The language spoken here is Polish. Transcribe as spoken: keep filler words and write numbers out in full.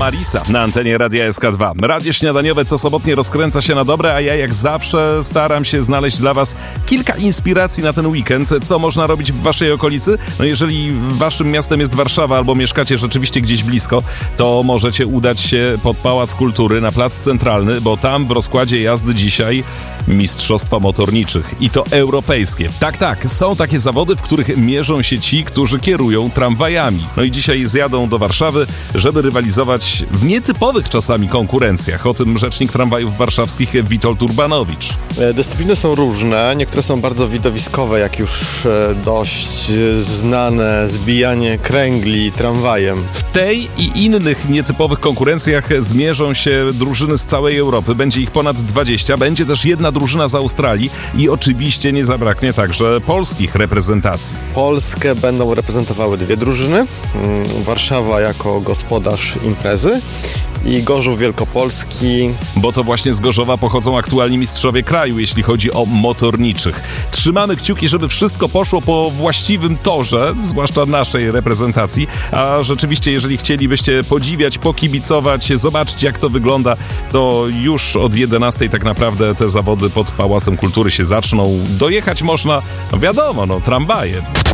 Marisa na antenie Radia S K dwa. Radio śniadaniowe co sobotnie rozkręca się na dobre, a ja jak zawsze staram się znaleźć dla was kilka inspiracji na ten weekend. Co można robić w waszej okolicy? No jeżeli waszym miastem jest Warszawa albo mieszkacie rzeczywiście gdzieś blisko, to możecie udać się pod Pałac Kultury na Plac Centralny, bo tam w rozkładzie jazdy dzisiaj mistrzostwa motorniczych i to europejskie. Tak, tak, są takie zawody, w których mierzą się ci, którzy kierują tramwajami. No i dzisiaj zjadą do Warszawy, żeby rywalizować w nietypowych czasami konkurencjach. O tym rzecznik tramwajów warszawskich Witold Urbanowicz. Dyscypliny są różne, niektóre są bardzo widowiskowe, jak już dość znane zbijanie kręgli tramwajem. W tej i innych nietypowych konkurencjach zmierzą się drużyny z całej Europy. Będzie ich ponad dwadzieścia. Będzie też jedna drużyna z Australii i oczywiście nie zabraknie także polskich reprezentacji. Polskę będą reprezentowały dwie drużyny. Warszawa jako gospodarz imprezy i Gorzów Wielkopolski. Bo to właśnie z Gorzowa pochodzą aktualni mistrzowie kraju, jeśli chodzi o motorniczych. Trzymamy kciuki, żeby wszystko poszło po właściwym torze, zwłaszcza naszej reprezentacji. A rzeczywiście, jeżeli chcielibyście podziwiać, pokibicować, zobaczyć jak to wygląda, to już od jedenastej tak naprawdę te zawody pod Pałacem Kultury się zaczną. Dojechać można, no wiadomo, no tramwajem.